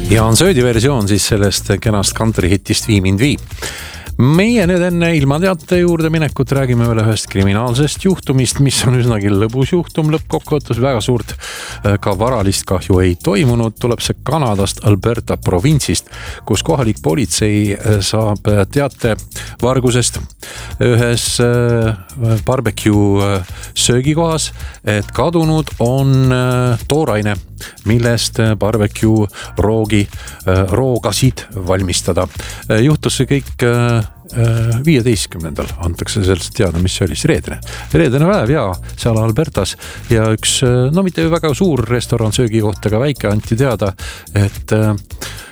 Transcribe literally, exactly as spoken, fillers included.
Ja on söödi versioon siis sellest kenast kantrihitist Vii mind vii. Meie nüüd enne ilmateate juurde minekut räägime veel ühest kriminaalsest juhtumist, mis on üsnagi lõbus juhtum lõppkokkuvõttes. Väga suurt ka varalist kahju ei toimunud. Tuleb see Kanadast Alberta provintsist, kus kohalik politsei saab teate vargusest ühes barbecue söögikohas, et kadunud on tooraine, millest barbecue roogi, roogasid valmistada. Juhtus see kõik viieteistkümnendal antakse sellest teada, mis see oli siis reedene. Reedene päev ja seal Albertas ja üks, no mitte väga suur restoran söögikoht, aga väike anti teada, et